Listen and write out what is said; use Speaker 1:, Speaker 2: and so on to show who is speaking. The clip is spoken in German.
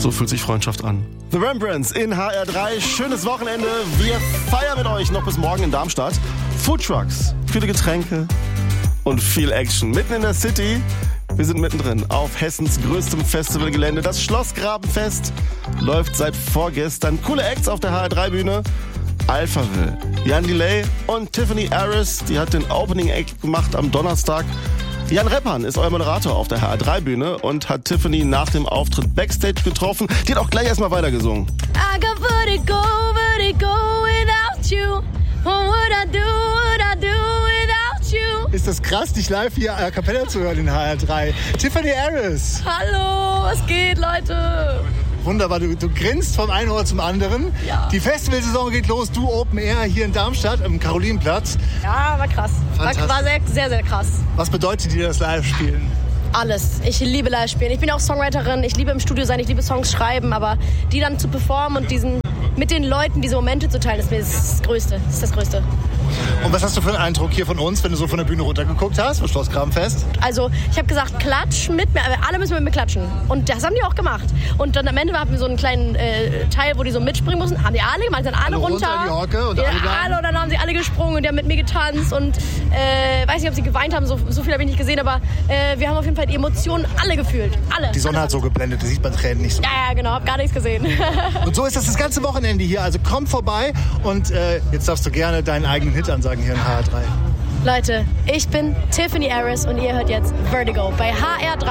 Speaker 1: So fühlt sich Freundschaft an. The Rembrandts in HR3. Schönes Wochenende. Wir feiern mit euch noch bis morgen in Darmstadt. Foodtrucks, viele Getränke und viel Action. Mitten in der City. Wir sind mittendrin auf Hessens größtem Festivalgelände. Das Schlossgrabenfest läuft seit vorgestern. Coole Acts auf der HR3-Bühne. Alphaville, Jan Delay und Tiffany Harris. Die hat den Opening Act gemacht am Donnerstag. Jan Reppan ist euer Moderator auf der HR3-Bühne und hat Tiffany nach dem Auftritt Backstage getroffen. Die hat auch gleich erstmal weitergesungen.
Speaker 2: I got vertigo without you. What would I do without you?
Speaker 3: Ist das krass, dich live hier a cappella zu hören in HR3. Tiffany Harris.
Speaker 2: Hallo, was geht, Leute?
Speaker 3: Wunderbar, du grinst vom einen Ohr zum anderen.
Speaker 2: Ja.
Speaker 3: Die Festivalsaison geht los, du Open Air hier in Darmstadt am Karolinenplatz.
Speaker 2: Ja, war krass. War sehr, sehr krass.
Speaker 3: Was bedeutet dir das Live-Spielen?
Speaker 2: Alles. Ich liebe Live-Spielen. Ich bin auch Songwriterin, ich liebe im Studio sein, ich liebe Songs schreiben, aber die dann zu performen und mit den Leuten diese Momente zu teilen, ist mir das Größte. Das ist das Größte.
Speaker 3: Und was hast du für einen Eindruck hier von uns, wenn du so von der Bühne runtergeguckt hast, vom Schlossgrabenfest?
Speaker 2: Also, ich habe gesagt, klatsch mit mir, alle müssen mit mir klatschen. Und das haben die auch gemacht. Und dann am Ende hatten wir so einen kleinen Teil, wo die so mitspringen mussten. Haben die alle gemacht, dann alle runter.
Speaker 3: In die Hocke und alle
Speaker 2: und dann haben sie alle gesprungen und die haben mit mir getanzt. Und weiß nicht, ob sie geweint haben, so viel habe ich nicht gesehen, aber wir haben auf jeden Fall die Emotionen alle gefühlt. Alle.
Speaker 3: Die Sonne hat so geblendet, das sieht man Tränen nicht so.
Speaker 2: Ja, genau, hab gar nichts gesehen.
Speaker 3: Und so ist das ganze Wochenende hier. Also komm vorbei und jetzt darfst du gerne deinen eigenen Hit ansagen hier in HR3.
Speaker 2: Leute, ich bin Tiffany Harris und ihr hört jetzt Vertigo bei HR3.